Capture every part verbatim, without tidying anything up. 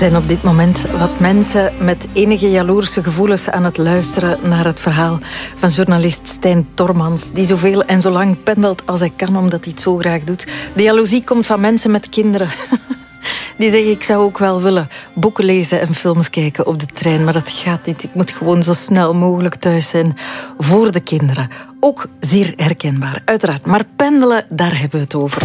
zijn op dit moment wat mensen met enige jaloerse gevoelens aan het luisteren naar het verhaal van journalist Stijn Tormans, die zoveel en zo lang pendelt als hij kan, omdat hij het zo graag doet. De jaloezie komt van mensen met kinderen. Die zeggen, ik zou ook wel willen boeken lezen en films kijken op de trein, maar dat gaat niet. Ik moet gewoon zo snel mogelijk thuis zijn voor de kinderen. Ook zeer herkenbaar, uiteraard. Maar pendelen, daar hebben we het over.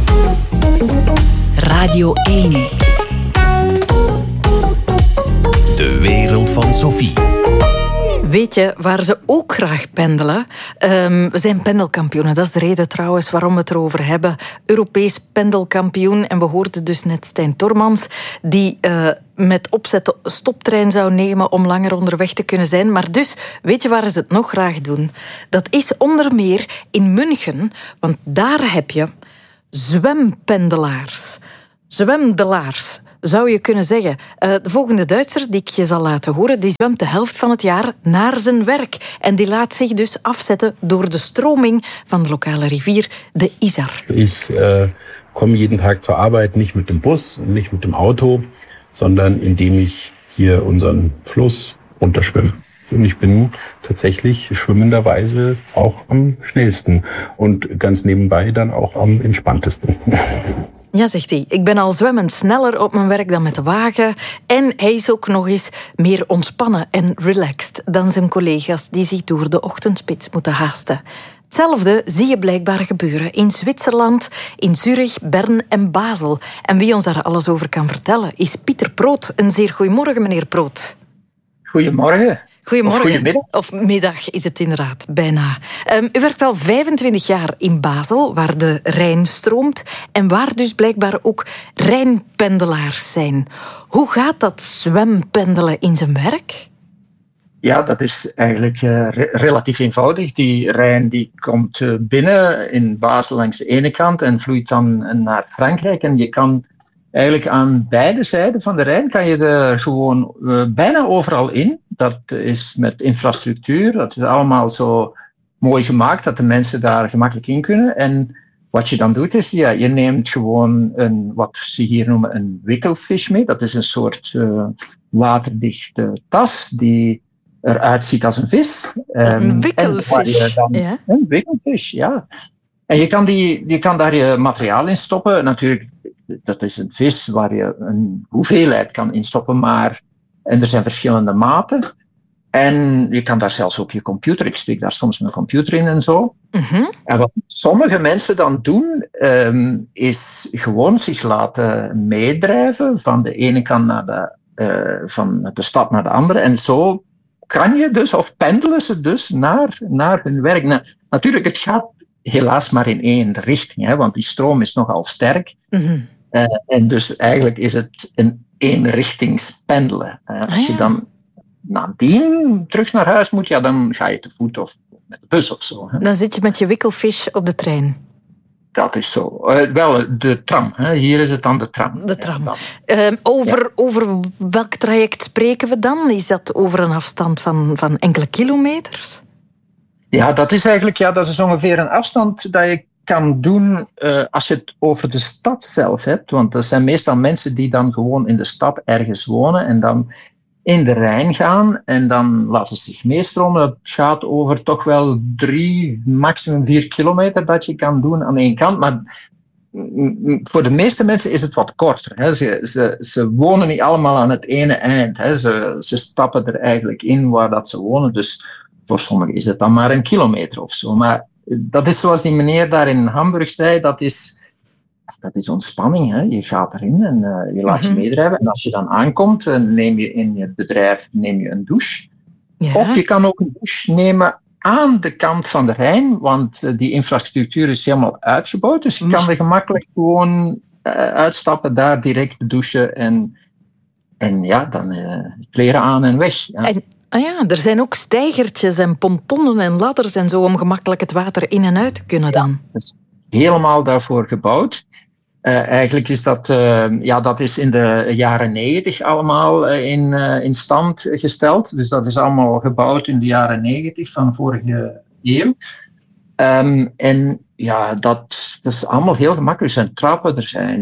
Radio één. De wereld van Sophie. Weet je waar ze ook graag pendelen? Um, we zijn pendelkampioenen. Dat is de reden trouwens waarom we het erover hebben. Europees pendelkampioen. En we hoorden dus net Stijn Tormans, die uh, met opzet de stoptrein zou nemen om langer onderweg te kunnen zijn. Maar dus, weet je waar ze het nog graag doen? Dat is onder meer in München. Want daar heb je zwempendelaars. Zwemdelaars, zou je kunnen zeggen. Uh, de volgende Duitser die ik je zal laten horen, die zwemt de helft van het jaar naar zijn werk. En die laat zich dus afzetten door de stroming van de lokale rivier, de Isar. Ik uh, komme jeden Tag zur Arbeit nicht mit dem Bus, nicht mit dem Auto, sondern indem ich hier unseren Fluss runterschwimme. Und ich bin tatsächlich schwimmenderweise auch am schnellsten und ganz nebenbei dann auch am entspanntesten. Ja, zegt hij. Ik ben al zwemmend sneller op mijn werk dan met de wagen. En hij is ook nog eens meer ontspannen en relaxed dan zijn collega's die zich door de ochtendspits moeten haasten. Hetzelfde zie je blijkbaar gebeuren in Zwitserland, in Zurich, Bern en Basel. En wie ons daar alles over kan vertellen is Pieter Proot. Een zeer goeiemorgen, meneer Proot. Goedemorgen. Goedemorgen. Of goedemiddag. Of middag is het inderdaad, bijna. Um, u werkt al vijfentwintig jaar in Basel, waar de Rijn stroomt en waar dus blijkbaar ook Rijnpendelaars zijn. Hoe gaat dat zwempendelen in zijn werk? Ja, dat is eigenlijk uh, re- relatief eenvoudig. Die Rijn die komt uh, binnen in Basel langs de ene kant en vloeit dan naar Frankrijk. En je kan eigenlijk aan beide zijden van de Rijn kan je er gewoon uh, bijna overal in. Dat is met infrastructuur. Dat is allemaal zo mooi gemaakt dat de mensen daar gemakkelijk in kunnen. En wat je dan doet is, ja, je neemt gewoon een, wat ze hier noemen, een wikkelfish mee. Dat is een soort uh, waterdichte tas die eruit ziet als een vis. Um, een wikkelfish? Dan, ja. Een wikkelfish, ja. En je kan, die, je kan daar je materiaal in stoppen. Natuurlijk, dat is een vis waar je een hoeveelheid kan instoppen, maar en er zijn verschillende maten. En je kan daar zelfs ook je computer, ik steek daar soms mijn computer in en zo. Mm-hmm. En wat sommige mensen dan doen, um, is gewoon zich laten meedrijven van de ene kant naar de, uh, van de stad naar de andere. En zo kan je dus, of pendelen ze dus naar, naar hun werk. Nou, natuurlijk, het gaat helaas maar in één richting, hè, want die stroom is nogal sterk. Mm-hmm. Uh, en dus eigenlijk is het een eenrichtingspendelen. Uh, als ah, ja. je dan nadien terug naar huis moet, ja, dan ga je te voet of met de bus of zo. Hè. Dan zit je met je wikkelfish op de trein. Dat is zo. Uh, wel, de tram. Hè. Hier is het dan de tram. De tram. Ja, uh, over, ja. over welk traject spreken we dan? Is dat over een afstand van, van enkele kilometers? Ja, dat is eigenlijk ja, dat is ongeveer een afstand dat je kan doen uh, als je het over de stad zelf hebt. Want dat zijn meestal mensen die dan gewoon in de stad ergens wonen en dan in de Rijn gaan en dan laten ze zich meestromen. Het gaat over toch wel drie, maximum vier kilometer dat je kan doen aan één kant. Maar voor de meeste mensen is het wat korter. Hè. Ze, ze, ze wonen niet allemaal aan het ene eind. Hè. Ze, ze stappen er eigenlijk in waar dat ze wonen. Dus voor sommigen is het dan maar een kilometer of zo. Maar dat is zoals die meneer daar in Hamburg zei, dat is, dat is ontspanning. Hè. Je gaat erin en uh, je laat je meedrijven. En als je dan aankomt, uh, neem je in je bedrijf neem je een douche. Ja. Of je kan ook een douche nemen aan de kant van de Rijn, want uh, die infrastructuur is helemaal uitgebouwd. Dus je kan er gemakkelijk gewoon uh, uitstappen, daar direct douchen en, en ja, dan uh, kleren aan en weg. Ja. En Ah ja, er zijn ook steigertjes en pontonnen en ladders en zo om gemakkelijk het water in en uit te kunnen dan. Ja, dat is helemaal daarvoor gebouwd. Uh, eigenlijk is dat, uh, ja, dat is in de jaren negentig allemaal uh, in, uh, in stand gesteld. Dus dat is allemaal gebouwd in de jaren negentig van vorige eeuw. Um, en ja, dat, dat is allemaal heel gemakkelijk. Er zijn trappen, er zijn,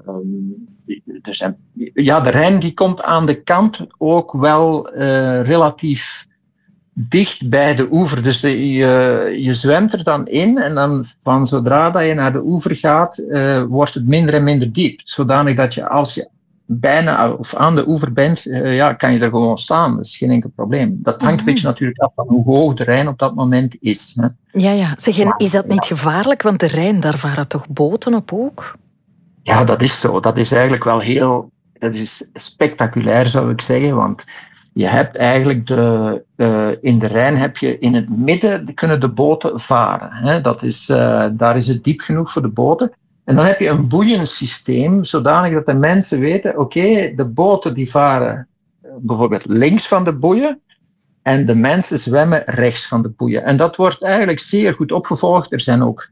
uh, er zijn... Ja, de Rijn die komt aan de kant ook wel uh, relatief dicht bij de oever. Dus de, je, je zwemt er dan in en dan van zodra dat je naar de oever gaat, uh, wordt het minder en minder diep. Zodanig dat je als je bijna of aan de oever bent, uh, ja, kan je er gewoon staan. Dat is geen enkel probleem. Dat hangt een beetje natuurlijk af van hoe hoog de Rijn op dat moment is. Hè. Ja, ja. Zeg, en is dat niet gevaarlijk? Want de Rijn, daar varen toch boten op ook? Ja, dat is zo. Dat is eigenlijk wel heel... Dat is spectaculair, zou ik zeggen, want je hebt eigenlijk de, uh, in de Rijn heb je in het midden kunnen de boten varen. Hè. Dat is, uh, daar is het diep genoeg voor de boten. En dan heb je een boeiensysteem, zodanig dat de mensen weten, oké, okay, de boten die varen uh, bijvoorbeeld links van de boeien en de mensen zwemmen rechts van de boeien. En dat wordt eigenlijk zeer goed opgevolgd. Er zijn ook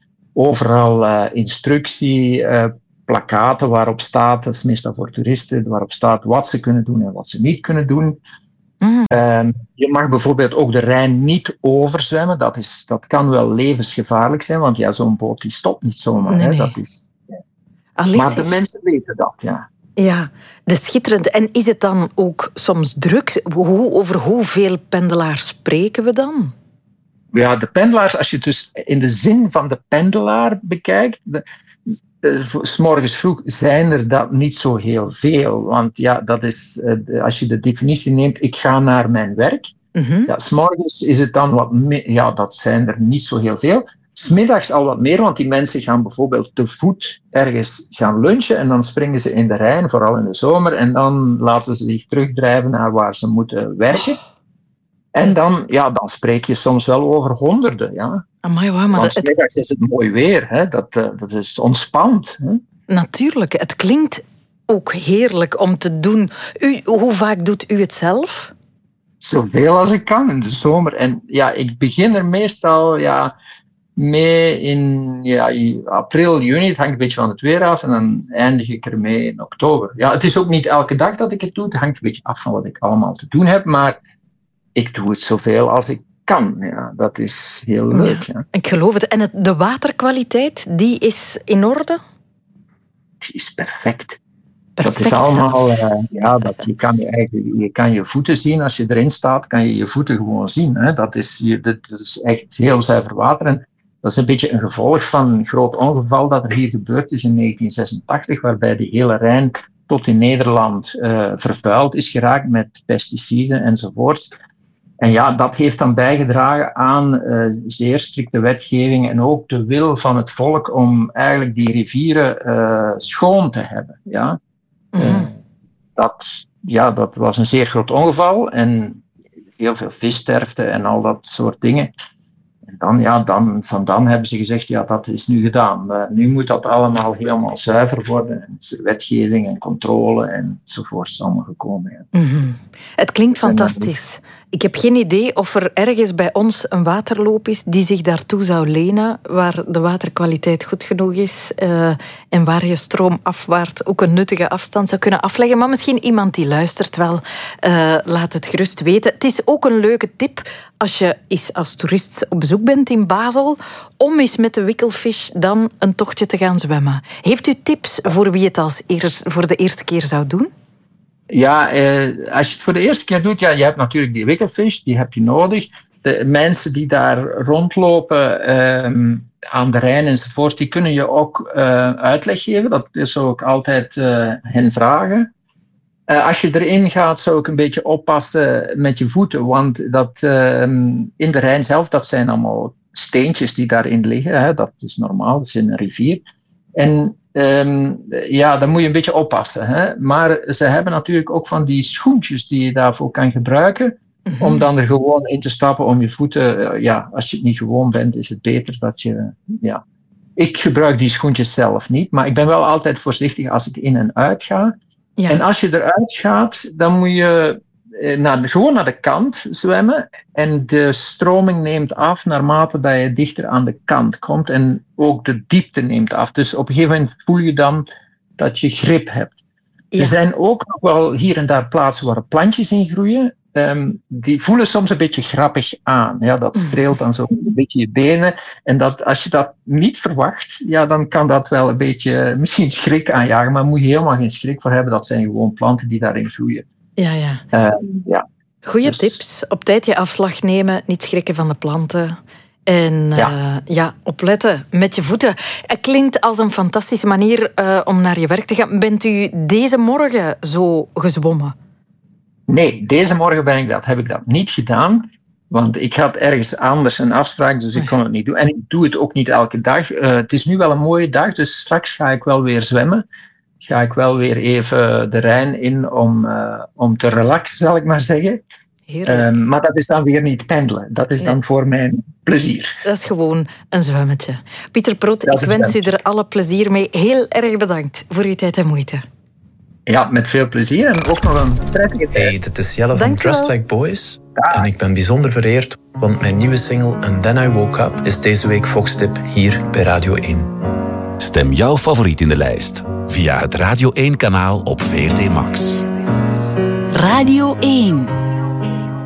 overal uh, instructie, uh, plakkaten waarop staat, dat is meestal voor toeristen, waarop staat wat ze kunnen doen en wat ze niet kunnen doen. Mm. Um, je mag bijvoorbeeld ook de Rijn niet overzwemmen. Dat, is, dat kan wel levensgevaarlijk zijn, want ja, zo'n boot die stopt niet zomaar. Nee, hè. nee. Dat is, ja. Alice, maar de mensen weten dat, ja. Ja, dat is schitterend. En is het dan ook soms druk? Hoe, over hoeveel pendelaars spreken we dan? Ja, de pendelaars, als je het dus in de zin van de pendelaar bekijkt, de, de, 's morgens vroeg zijn er dat niet zo heel veel. Want ja, dat is, als je de definitie neemt, ik ga naar mijn werk. Mm-hmm. Ja, 's morgens is het dan wat meer, ja, dat zijn er niet zo heel veel. 's middags al wat meer, want die mensen gaan bijvoorbeeld te voet ergens gaan lunchen en dan springen ze in de Rijn, vooral in de zomer, en dan laten ze zich terugdrijven naar waar ze moeten werken. En dan, ja, dan spreek je soms wel over honderden. Ja. Amai, wow, maar want het... 's middags is het mooi weer, hè. Dat, uh, dat is ontspannend. Hè. Natuurlijk, het klinkt ook heerlijk om te doen. U, hoe vaak doet u het zelf? Zoveel als ik kan in de zomer. En ja, ik begin er meestal ja, mee in ja, april, juni. Het hangt een beetje van het weer af. En dan eindig ik ermee in oktober. Ja, het is ook niet elke dag dat ik het doe. Het hangt een beetje af van wat ik allemaal te doen heb. Maar ik doe het zoveel als ik kan. Ja, dat is heel leuk. Ja, ja. Ik geloof het. En het, de waterkwaliteit, die is in orde? Die is perfect. Perfect dat is allemaal, uh, ja, dat, je, kan je, eigen, je kan je voeten zien. Als je erin staat, kan je je voeten gewoon zien. Hè. Dat, is, je, dat, dat is echt heel zuiver water. En dat is een beetje een gevolg van een groot ongeval dat er hier gebeurd is in negentien zesentachtig, waarbij de hele Rijn tot in Nederland uh, vervuild is geraakt met pesticiden enzovoorts. En ja, dat heeft dan bijgedragen aan uh, zeer strikte wetgeving en ook de wil van het volk om eigenlijk die rivieren uh, schoon te hebben. Ja. Mm-hmm. Uh, dat, ja, dat was een zeer groot ongeval en heel veel vissterfte en al dat soort dingen. En dan, ja, dan, van dan hebben ze gezegd, ja, dat is nu gedaan. Uh, nu moet dat allemaal helemaal zuiver worden. En is er wetgeving en controle enzovoort allemaal gekomen. Ja. Mm-hmm. Het klinkt fantastisch. Ik heb geen idee of er ergens bij ons een waterloop is die zich daartoe zou lenen, waar de waterkwaliteit goed genoeg is uh, en waar je stroomafwaarts ook een nuttige afstand zou kunnen afleggen. Maar misschien iemand die luistert wel, uh, laat het gerust weten. Het is ook een leuke tip als je eens als toerist op bezoek bent in Basel, om eens met de Wickelfish dan een tochtje te gaan zwemmen. Heeft u tips voor wie het als eerst, voor de eerste keer zou doen? Ja, eh, als je het voor de eerste keer doet, ja, je hebt natuurlijk die Wickelfish, die heb je nodig. De mensen die daar rondlopen eh, aan de Rijn enzovoort, die kunnen je ook uh, uitleg geven. Dat zou ik altijd uh, hen vragen. Uh, als je erin gaat, zou ik een beetje oppassen met je voeten, want dat, uh, in de Rijn zelf, dat zijn allemaal steentjes die daarin liggen. Hè. Dat is normaal, dat is in een rivier. En Um, ja, dan moet je een beetje oppassen. Hè? Maar ze hebben natuurlijk ook van die schoentjes die je daarvoor kan gebruiken. Mm-hmm. Om dan er gewoon in te stappen om je voeten. Ja, als je het niet gewoon bent, is het beter dat je. Ja. Ik gebruik die schoentjes zelf niet, maar ik ben wel altijd voorzichtig als ik in en uit ga. Ja. En als je eruit gaat, dan moet je naar de, gewoon naar de kant zwemmen. En de stroming neemt af naarmate dat je dichter aan de kant komt. En ook de diepte neemt af. Dus op een gegeven moment voel je dan dat je grip hebt. Ja. Er zijn ook nog wel hier en daar plaatsen waar plantjes in groeien. um, die voelen soms een beetje grappig aan. Ja, dat streelt dan zo een beetje je benen. En dat, als je dat niet verwacht, ja, dan kan dat wel een beetje misschien schrik aanjagen. Maar daar moet je helemaal geen schrik voor hebben. Dat zijn gewoon planten die daarin groeien. Ja, ja. Uh, ja. Goeie dus... tips. Op tijd je afslag nemen, niet schrikken van de planten. En ja. Uh, ja, opletten met je voeten. Het klinkt als een fantastische manier uh, om naar je werk te gaan. Bent u deze morgen zo gezwommen? Nee, deze morgen ben ik dat, heb ik dat niet gedaan. Want ik had ergens anders een afspraak, dus ik kon het niet doen. En ik doe het ook niet elke dag. Uh, het is nu wel een mooie dag, dus straks ga ik wel weer zwemmen. Ga ik wel weer even de Rijn in om, uh, om te relaxen, zal ik maar zeggen. Um, maar dat is dan weer niet pendelen. Dat is dan nee. voor mijn plezier. Dat is gewoon een zwemmetje. Pieter Proet, ik wens u er alle plezier mee. Heel erg bedankt voor uw tijd en moeite. Ja, met veel plezier en ook nog een prettige tijd. Hey, dit is Jelle van Trust Like Boys. Ja. En ik ben bijzonder vereerd, want mijn nieuwe single And Then I Woke Up is deze week Foxtip hier bij Radio één. Stem jouw favoriet in de lijst via het Radio één-kanaal op V R T Max. Radio één.